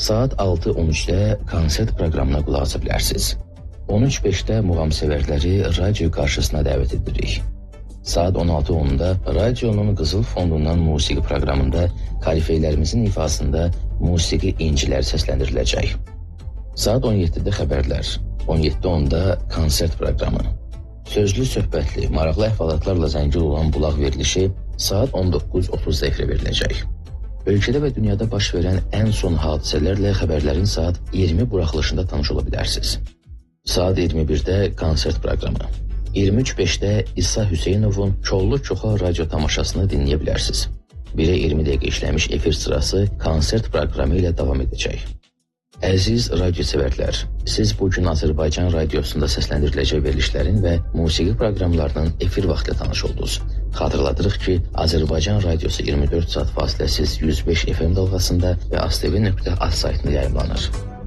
Saat 6:13-də konsert proqramına qulaq asa bilərsiniz. 13:05-də muğam sevərləri radio qarşısına dəvət edirik. Saat 16:10-da radionun Qızıl Fondundan musiqi proqramında korifeylərimizin ifasında musiqi incilər səsləndiriləcək. Saat 17-də xəbərlər, 17:10-da konsert proqramı. Sözlü, söhbətli, maraqlı əhvalatlarla zəngin olan bulaq verilişi saat 19:30-da efirə veriləcək. Ölkədə və dünyada baş verən ən son hadisələrlə xəbərlərin saat 20 buraxılışında tanış ola bilərsiniz. Saat 21-də konsert proqramı. 23:05-də İsa Hüseynovun Çollu-Çoxal radio tamaşasını dinləyə bilərsiniz. 1-ə 20 dəqiqə işləmiş efir sırası konsert proqramı ilə davam edəcək. Əziz radio sevərlər, siz bugün Azərbaycan radiosunda səsləndiriləcək verilişlərin və musiqi proqramlarının efir vaxtı ilə tanış oldunuz. Xatırladırıq ki, Azərbaycan radiosu 24 saat fasiləsiz 105 FM dalğasında və ASTV.az saytında yayımlanır.